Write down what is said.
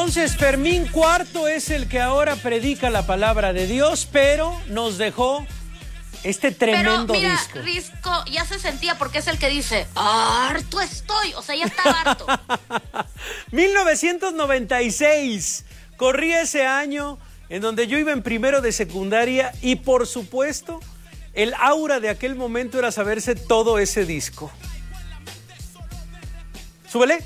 Entonces, Fermín Cuarto es el que ahora predica la palabra de Dios, pero nos dejó este tremendo pero mira, disco. Risco ya se sentía porque es el que dice, harto estoy, o sea, ya estaba harto. 1996, corría ese año en donde yo iba en primero de secundaria y por supuesto, el aura de aquel momento era saberse todo ese disco. Súbele.